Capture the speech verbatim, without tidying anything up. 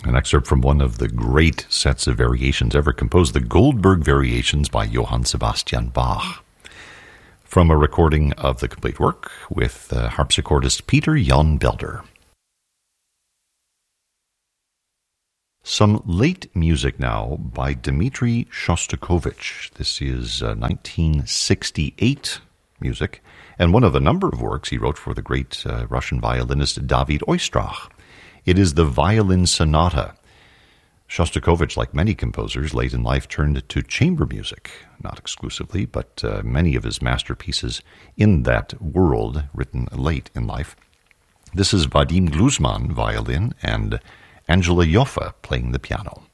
An excerpt from one of the great sets of variations ever composed, the Goldberg Variations by Johann Sebastian Bach, from a recording of the complete work with uh, harpsichordist Peter Jan Belder. Some late music now by Dmitri Shostakovich. This is uh, nineteen sixty-eight music, and one of a number of works he wrote for the great uh, Russian violinist David Oistrakh. It is the Violin Sonata. Shostakovich, like many composers late in life, turned to chamber music, not exclusively, but uh, many of his masterpieces in that world, written late in life. This is Vadim Gluzman, violin, and Angela Joffa playing the piano.